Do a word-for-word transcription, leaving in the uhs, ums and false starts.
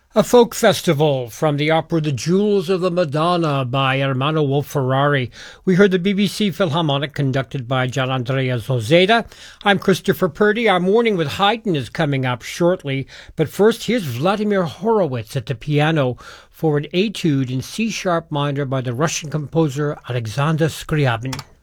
A folk festival from the opera The Jewels of the Madonna by Ermanno Wolf-Ferrari. We heard the B B C Philharmonic conducted by Gianandrea Zozeda. I'm Christopher Purdy. Our Morning with Haydn is coming up shortly. But first, here's Vladimir Horowitz at the piano for an etude in C-sharp minor by the Russian composer Alexander Scriabin.